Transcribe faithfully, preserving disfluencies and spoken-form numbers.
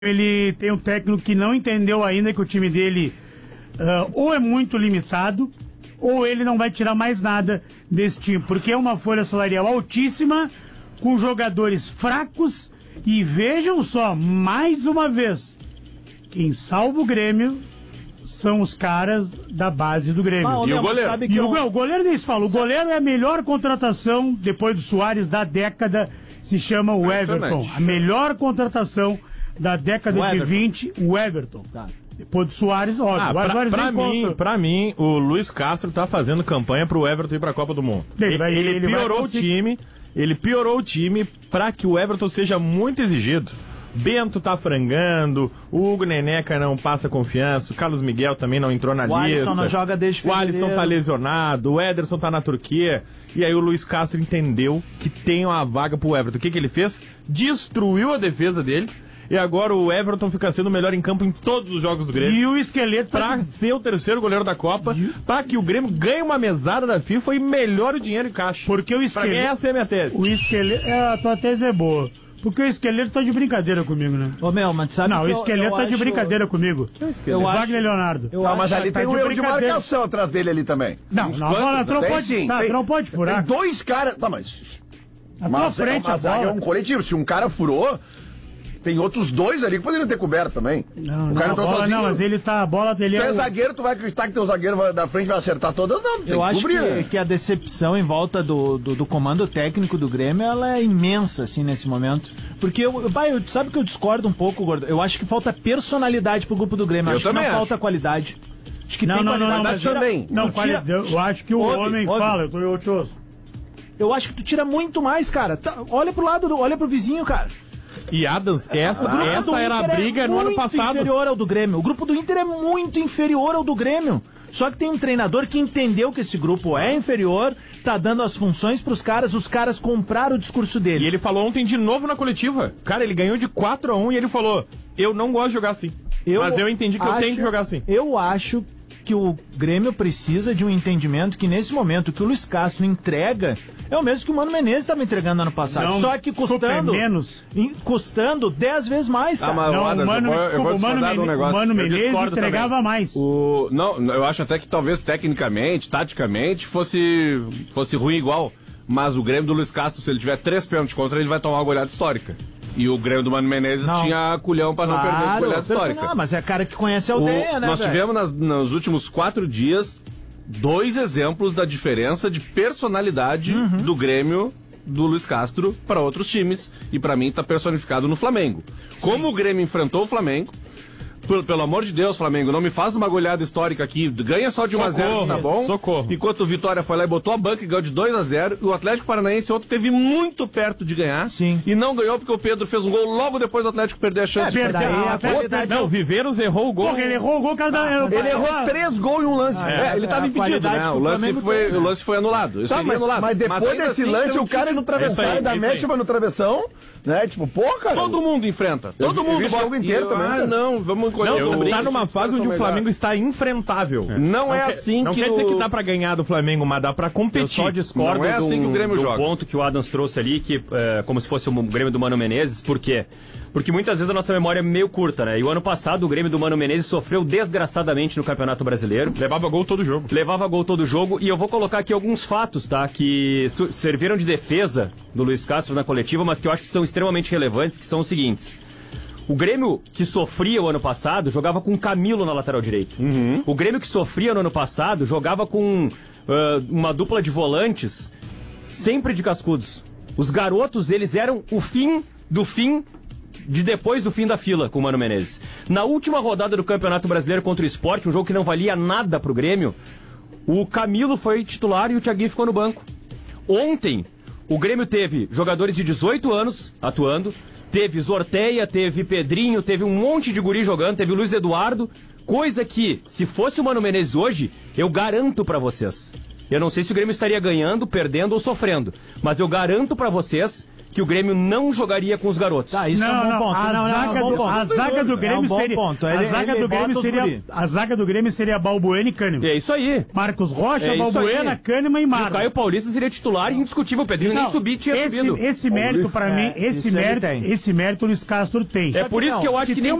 Ele tem um técnico que não entendeu ainda que o time dele uh, ou é muito limitado, ou ele não vai tirar mais nada desse time, porque é uma folha salarial altíssima, com jogadores fracos, e vejam só, mais uma vez, quem salva o Grêmio são os caras da base do Grêmio. Ah, e meu, o goleiro? Sabe que e eu... o, o goleiro nem se fala, o goleiro é a melhor contratação, depois do Soares, da década, se chama o Everton. A melhor contratação da década de vinte, o Everton. Tá. Depois do Soares, óbvio. Ah, pra, pra, mim, pra mim, o Luiz Castro tá fazendo campanha pro Everton ir pra Copa do Mundo. Ele, vai, ele, ele piorou o time, ele piorou o time pra que o Everton seja muito exigido. Bento tá frangando, o Hugo Neneca não passa confiança, o Carlos Miguel também não entrou na o lista. O Alisson não joga desde fevereiro. O Alisson tá lesionado, o Ederson tá na Turquia. E aí o Luiz Castro entendeu que tem uma vaga pro Everton. O que que ele fez? Destruiu a defesa dele. E agora o Everton fica sendo o melhor em campo em todos os jogos do Grêmio. E o Esqueleto pra tá... ser o terceiro goleiro da Copa, e... pra que o Grêmio ganhe uma mesada da FIFA e melhore o dinheiro em caixa. Porque o Esqueleto... Pra essa é a minha tese. O Esqueleto... É, a tua tese é boa. Porque o Esqueleto tá de brincadeira comigo, né? Ô, meu, mas sabe Não, que o Esqueleto eu, eu tá acho... de brincadeira comigo. Eu o acho... Wagner Leonardo. Eu não, acho... mas ali tá tem um erro de marcação atrás dele ali também. Não, não, não, não pode, sim, tá, tem, não pode furar. Tem dois caras... Não, mas... Na tua frente, mas a bola. É um coletivo. Se um cara furou... Tem outros dois ali que poderiam ter coberto também. Não, o cara não, entrou bola, sozinho. Não, mas ele tá, a bola dele Se tu é... é zagueiro, tu vai acreditar que teu zagueiro vai, da frente vai acertar todas? Não, tem Eu que acho cobrir, que, né? que a decepção em volta do, do, do comando técnico do Grêmio, ela é imensa, assim, nesse momento. Porque, eu, pai, eu, sabe que eu discordo um pouco, Gordo? Eu acho que falta personalidade pro grupo do Grêmio. Eu acho que não acho. falta qualidade. Acho que não, tem não, qualidade. Não, não, tira, também. Não, tira, eu acho que o ouve, homem ouve. fala, eu tô eu te ouço. Eu acho que tu tira muito mais, cara. Tá, olha pro lado, do, olha pro vizinho, cara. E Adams, essa, essa era a briga é no ano passado. Muito inferior ao do Grêmio. O grupo do Inter é muito inferior ao do Grêmio. Só que tem um treinador que entendeu que esse grupo é inferior, tá dando as funções pros caras, os caras compraram o discurso dele. E ele falou ontem de novo na coletiva. Cara, ele ganhou de quatro a um e ele falou, eu não gosto de jogar assim. Eu mas eu entendi que acho, eu tenho que jogar assim. Eu acho que o Grêmio precisa de um entendimento que nesse momento o que o Luiz Castro entrega é o mesmo que o Mano Menezes estava entregando ano passado. Não, só que custando menos. Custando dez vezes mais, cara. Ah, mas, não, Adams, o Mano, eu vou, eu vou o Mano, Mene, um negócio. o Mano Menezes entregava também. mais. O, não, eu acho até que talvez tecnicamente, taticamente, fosse, fosse ruim igual. Mas o Grêmio do Luiz Castro, se ele tiver três pênaltis contra, ele vai tomar uma goleada histórica. E o Grêmio do Mano Menezes não. tinha culhão pra claro, não perder a goleada histórica. Não, mas é cara que conhece a aldeia, o, né, Nós véio? tivemos nas, nos últimos quatro dias dois exemplos da diferença de personalidade uhum. do Grêmio do Luiz Castro para outros times. E pra mim tá personificado no Flamengo. Sim. Como o Grêmio enfrentou o Flamengo, pelo, pelo amor de Deus, Flamengo, não me faz uma goleada histórica aqui. Ganha só de um a zero, tá bom? Socorro. Enquanto o Vitória foi lá e botou a banca e ganhou de dois a zero. E o Atlético Paranaense ontem teve muito perto de ganhar. Sim. E não ganhou porque o Pedro fez um gol logo depois do Atlético perder a chance é, de perder. A qualidade... Não, o Viveiros errou o gol. Porra, ele errou o gol, cada... Ah, ele errou três gols em um lance. Ah, é, é, ele tava é, impedido, né? O lance, foi, tem, né? o lance foi anulado. Tá, mas, anulado. Mas depois mas desse assim, lance, o cara no travessão e dá mete no travessão, né? Tipo, pô, cara. Todo mundo enfrenta. Todo mundo. O jogo inteiro também. Ah, não, vamos encolher. Não, tá numa fase onde o Flamengo está infrentável. É. Não, não é assim não que... Não quer o... dizer que dá pra ganhar do Flamengo, mas dá pra competir. Eu só discordo não é assim do, que o Grêmio do joga. ponto que o Adams trouxe ali, que é, como se fosse o Grêmio do Mano Menezes. Por quê? Porque muitas vezes a nossa memória é meio curta, né? E o ano passado o Grêmio do Mano Menezes sofreu desgraçadamente no Campeonato Brasileiro. Levava gol todo jogo. Levava gol todo jogo. E eu vou colocar aqui alguns fatos, tá? Que serviram de defesa do Luiz Castro na coletiva, mas que eu acho que são extremamente relevantes, que são os seguintes. O Grêmio que sofria o ano passado jogava com Camilo na lateral direita. Uhum. O Grêmio que sofria no ano passado jogava com uh, uma dupla de volantes sempre de cascudos. Os garotos, eles eram o fim do fim de depois do fim da fila com o Mano Menezes. Na última rodada do Campeonato Brasileiro contra o Sport, um jogo que não valia nada pro Grêmio, o Camilo foi titular e o Thiaguinho ficou no banco. Ontem, o Grêmio teve jogadores de dezoito anos atuando, teve Zorteia, teve Pedrinho, teve um monte de guri jogando, teve o Luiz Eduardo, coisa que, se fosse o Mano Menezes hoje, eu garanto pra vocês. Eu não sei se o Grêmio estaria ganhando, perdendo ou sofrendo, mas eu garanto pra vocês que o Grêmio não jogaria com os garotos. Tá, isso não, é um bom não, ponto. A não, zaga, não, do, a zaga do Grêmio é um bom seria. ponto. A Ele, zaga ele do Grêmio seria. A zaga do Grêmio seria Balbuena e Kahneman. É isso aí. Marcos Rocha, É isso Balbuena, aí. Kahneman e O Marcos. Caio Paulista seria titular e indiscutível. O Pedrinho nem subir tinha esse, subido. esse mérito, pra é, mim, esse isso ele mérito, tem. esse mérito o Luiz Castro tem. É por isso que eu acho Se que tem nem